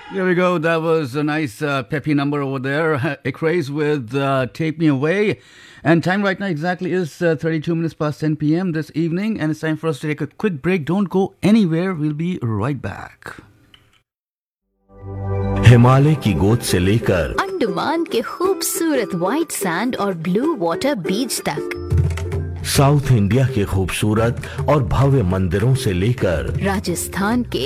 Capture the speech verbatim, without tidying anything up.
There we go. That was a nice uh, peppy number over there. A craze with uh, Take Me Away. And time right now exactly is uh, thirty-two minutes past ten p.m. this evening. And it's time for us to take a quick break. Don't go anywhere. We'll be right back. Himalaya की गोद से लेकर अंडमान के खूबसूरत white sand और blue water बीच तक, south India के खूबसूरत और भव्य मंदिरों से लेकर राजस्थान के